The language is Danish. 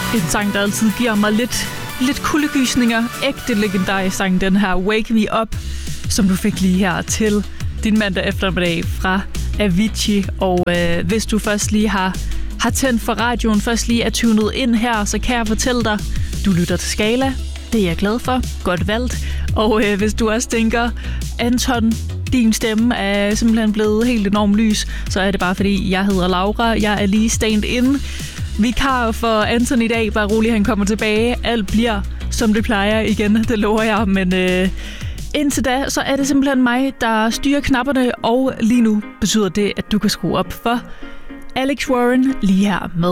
En sang, der altid giver mig lidt kuldegysninger. Ægte legendarisk sang, den her Wake Me Up, som du fik lige her til din mandag eftermiddag fra Avicii. Og hvis du først lige har tændt for radioen, først lige er tunet ind her, så kan jeg fortælle dig, du lytter til Skala. Det er jeg glad for. Godt valgt. Og hvis du også tænker, Anton, din stemme er simpelthen blevet helt enormt lys, så er det bare fordi, jeg hedder Laura. Jeg er lige stand-in. Vikar for Anton i dag. Bare rolig, han kommer tilbage. Alt bliver, som det plejer igen. Det lover jeg. Men indtil da, så er det simpelthen mig, der styrer knapperne. Og lige nu betyder det, at du kan skrue op for Alex Warren lige her med